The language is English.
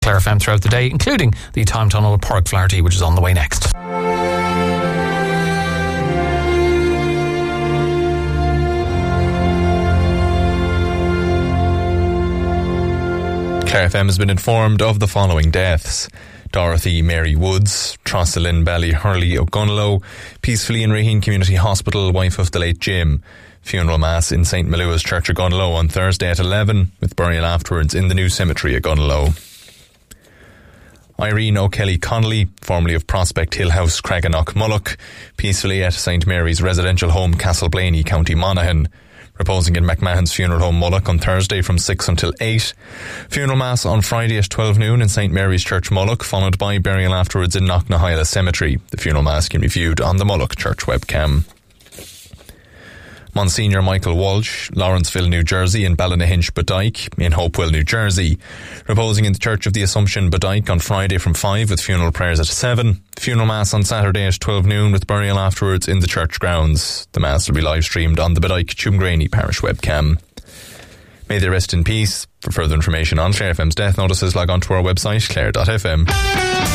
Clare FM throughout the day, including the time tunnel at Park Flaherty, which is on the way next. Clare FM has been informed of the following deaths: Dorothy Mary Woods, Trosselyn Ballyhurley O'Gunlow, peacefully in Raheen Community Hospital, wife of the late Jim. Funeral Mass in St. Malua's Church of Gunlow on Thursday at 11, with burial afterwards in the new cemetery at Gunlow. Irene O'Kelly Connolly, formerly of Prospect Hill House, Craiganach, Mullock, peacefully at St. Mary's residential home, Castleblaney, County Monaghan. Reposing in McMahon's Funeral Home, Mullock, on Thursday from 6 until 8. Funeral Mass on Friday at 12 noon in St. Mary's Church, Mullock, followed by burial afterwards in Knocknahyla Cemetery. The Funeral Mass can be viewed on the Mullock Church webcam. Monsignor Michael Walsh, Lawrenceville, New Jersey, and Ballinahinch, Bodyke, in Hopewell, New Jersey. Reposing in the Church of the Assumption, Bodyke, on Friday from 5 with funeral prayers at 7. Funeral Mass on Saturday at 12 noon with burial afterwards in the church grounds. The Mass will be live streamed on the Bodyke Tumgraney Parish webcam. May they rest in peace. For further information on Clare FM's death notices, log on to our website, clare.fm.